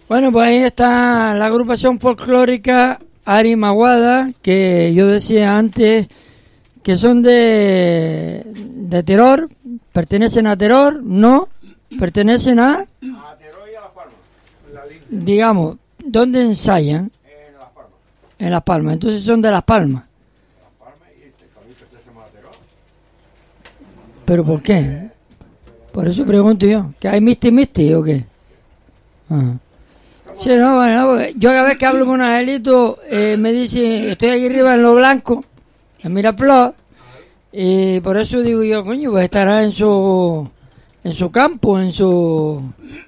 Bueno, pues ahí está la agrupación folclórica Arimaguada, que yo decía antes que son de Teror, pertenecen a Teror, no, pertenecen a Teror y a Las Palmas, digamos, ¿dónde ensayan? en Las Palmas. En Las Palmas, entonces son de Las Palmas. Las Palmas y también pertenecemos a Teror. ¿Pero por qué? Por eso pregunto yo, ¿que hay misti o qué? Ajá. Sí, no, bueno, yo cada vez que hablo con Angelito me dice, estoy aquí arriba en Lo Blanco, en Miraflor, y por eso digo yo, coño, pues estará en su campo, en su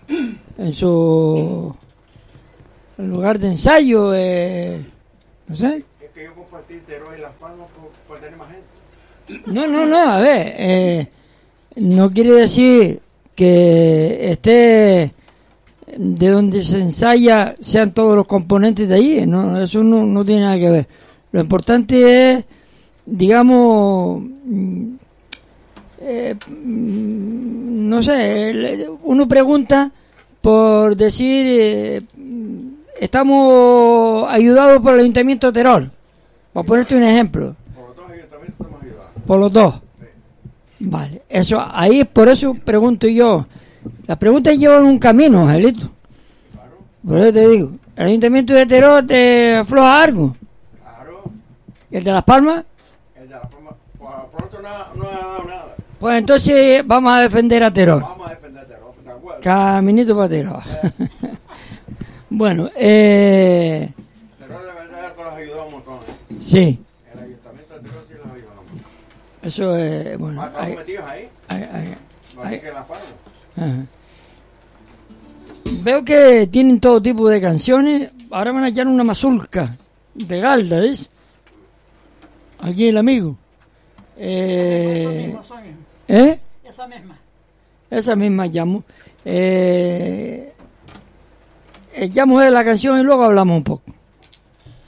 lugar de ensayo, no sé. Es que yo compartí Teror y Las Palmas por tener más gente. No, a ver, no quiere decir que esté de donde se ensaya sean todos los componentes de allí, no, eso no tiene nada que ver. Lo importante es, digamos, no sé, uno pregunta por decir, estamos ayudados por el Ayuntamiento de Teror, por ponerte un ejemplo. Por los dos ayuntamientos estamos ayudados. Por los dos. Sí. Vale, eso, ahí por eso pregunto yo. Las preguntas llevan un camino, Angelito. Claro. Por eso te digo, ¿el Ayuntamiento de Teror te afloja algo? Claro. ¿Y el de Las Palmas? El de Las Palmas, por pronto no ha dado nada. Pues entonces vamos a defender a Teror. Vamos a defender Teror, ¿de acuerdo? Caminito para Teror. Bueno, Teror de verdad que los ayudó un montón. sí, El Ayuntamiento de Teror sí los ayudó. eso es, bueno. Estamos metidos ahí. No hay que Las Palmas. Ajá. Veo que tienen todo tipo de canciones. Ahora van a echar una mazurca de Galda, ¿ves? Aquí el amigo. Esa misma. Esa misma llamo. Llamo de la canción y luego hablamos un poco.